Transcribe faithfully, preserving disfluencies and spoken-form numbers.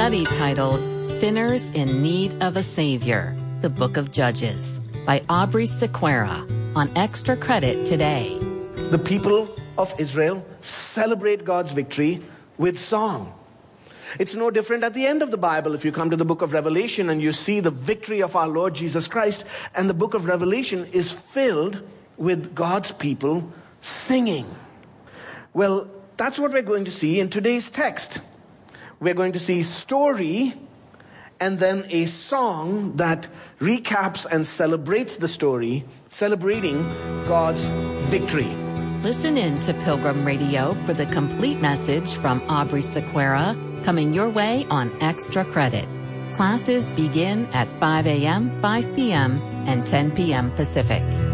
study titled Sinners in Need of a Savior, the Book of Judges, by Aubrey Sequeira, on Extra Credit today. The people of Israel celebrate God's victory with song. It's no different at the end of the Bible. If you come to the book of Revelation and you see the victory of our Lord Jesus Christ, and the book of Revelation is filled with God's people singing. Well, that's what we're going to see in today's text. We're going to see story and then a song that recaps and celebrates the story, celebrating God's victory. Listen in to Pilgrim Radio for the complete message from Aubrey Sequeira, coming your way on Extra Credit. Classes begin at five a.m., five p.m., and ten p.m. Pacific.